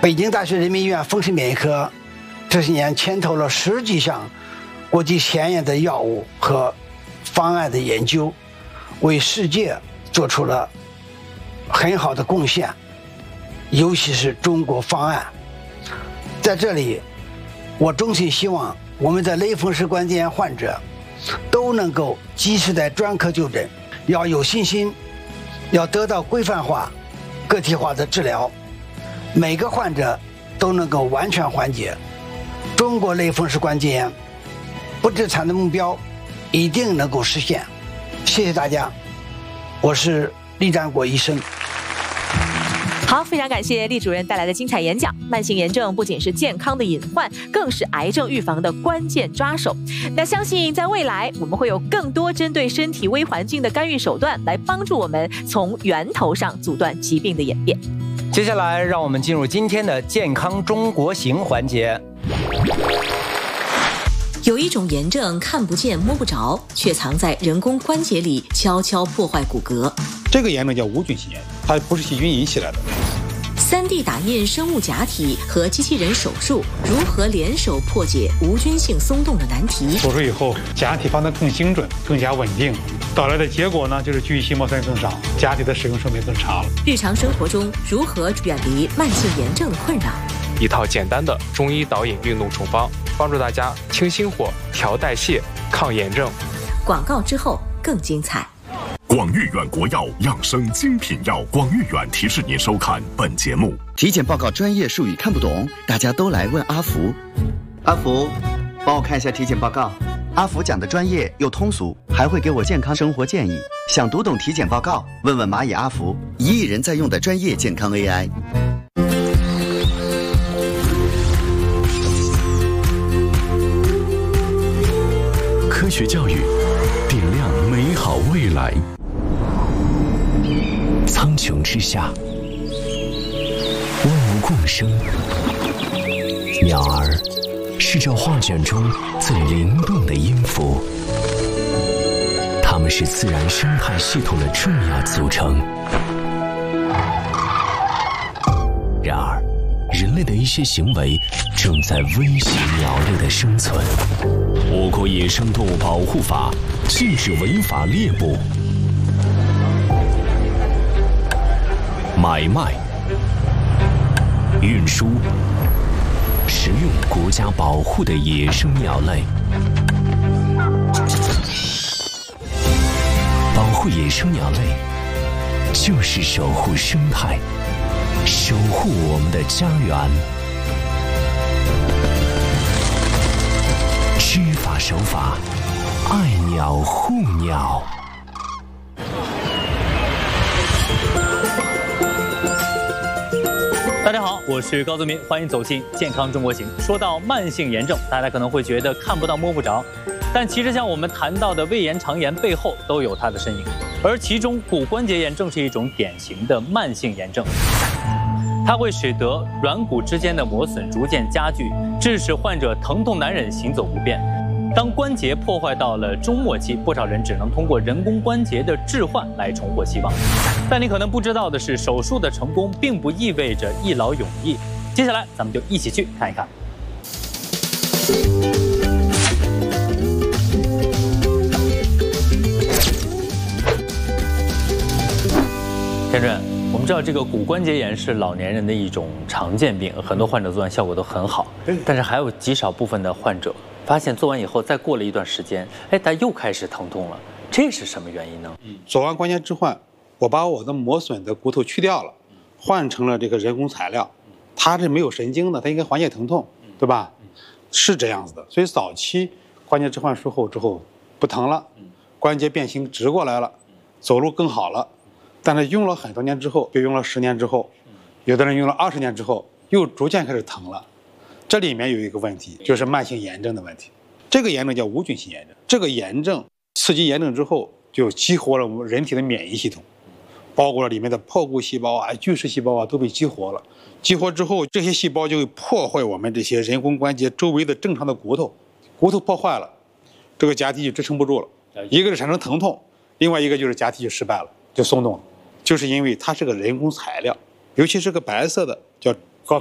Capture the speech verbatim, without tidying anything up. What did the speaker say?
北京大学人民医院风湿免疫科这些年牵头了十几项国际前沿的药物和方案的研究，为世界做出了很好的贡献，尤其是中国方案。在这里，我衷心希望我们的类风湿关节炎患者都能够及时在专科就诊，要有信心，要得到规范化、个体化的治疗，每个患者都能够完全缓解。中国类风湿关节炎不治残的目标一定能够实现。谢谢大家，我是厉占国医生。 好，非常感谢厉主任带来的精彩演讲。慢性炎症不仅是健康的隐患，更是癌症预防的关键抓手。那相信在未来，我们会有更多针对身体微环境的干预手段，来帮助我们从源头上阻断疾病的演变。 接下来，让我们进入今天的健康中国行环节。 有一种炎症看不见摸不着，却藏在人工关节里，悄悄破坏骨骼。 这个炎症叫无菌性炎，它不是细菌引起来的。 三 D 打印生物假体和机器人手术如何联手破解无菌性松动的难题？ 手术以后，假体放得更精准、更加稳定，导来的结果呢，就是巨细胞酸更少，假体的使用寿命更长了。 日常生活中如何远离慢性炎症的困扰？ 一套简单的中医导引运动处方，帮助大家清心火、调代谢、抗炎症。 广告之后更精彩。 广誉远国药养生精品药，广誉远提示您收看本节目。 体检报告专业术语看不懂，大家都来问阿福。阿福，帮我看一下体检报告。阿福讲的专业又通俗，还会给我健康生活建议。想读懂体检报告，问问蚂蚁阿福，一亿人在用的专业健康 A I。 科学教育，点亮美好未来。苍穹之下，万物共生。鸟儿是这画卷中最灵动的音符，它们是自然生态系统的重要组成。然而，人类的一些行为正在威胁鸟类的生存。我国野生动物保护法禁止违法猎捕、买卖、运输、食用国家保护的野生鸟类。保护野生鸟类，就是守护生态，守护我们的家园。知法守法，爱鸟护鸟。 大家好，我是高泽民，欢迎走进健康中国行。说到慢性炎症，大家可能会觉得看不到摸不着，但其实像我们谈到的胃炎、肠炎背后都有它的身影，而其中骨关节炎正是一种典型的慢性炎症。它会使得软骨之间的磨损逐渐加剧，致使患者疼痛难忍，行走不便。当关节破坏到了中末期，不少人只能通过人工关节的置换来重获希望。但你可能不知道的是，手术的成功并不意味着一劳永逸。接下来，咱们就一起去看一看。田主任，我们知道这个骨关节炎是老年人的一种常见病，很多患者做完效果都很好，但是还有极少部分的患者发现做完以后，再过了一段时间，哎，他又开始疼痛了，这是什么原因呢？ 做完关节置换，我把我的磨损的骨头去掉了，换成了这个人工材料，它是没有神经的，它应该缓解疼痛，对吧？是这样子的。所以早期关节置换术后之后不疼了，关节变形直过来了，走路更好了。但是用了很多年之后，就用了十年之后，有的人用了二十年之后，又逐渐开始疼了。这里面有一个问题，就是慢性炎症的问题。这个炎症叫无菌性炎症。这个炎症刺激炎症之后，就激活了我们人体的免疫系统，包括了里面的破骨细胞啊、巨噬细胞啊都被激活了。激活之后，这些细胞就会破坏我们这些人工关节周围的正常的骨头，骨头破坏了，这个假体就支撑不住了。一个是产生疼痛，另外一个就是假体就失败了，就松动了。就是因为它是个人工材料，尤其是个白色的叫